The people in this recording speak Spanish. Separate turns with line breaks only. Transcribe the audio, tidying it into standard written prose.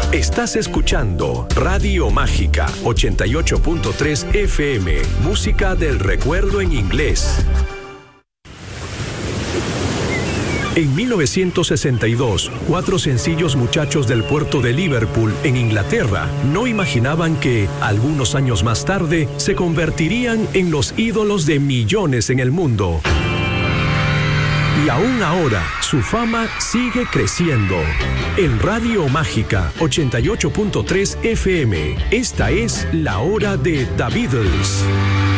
Estás escuchando Radio Mágica 88.3 FM, música del recuerdo en inglés. En 1962, 4 sencillos muchachos del puerto de Liverpool, en Inglaterra, no imaginaban que, algunos años más tarde, se convertirían en los ídolos de millones en el mundo. Y aún ahora, su fama sigue creciendo. En Radio Mágica 88.3 FM, esta es la hora de The Beatles.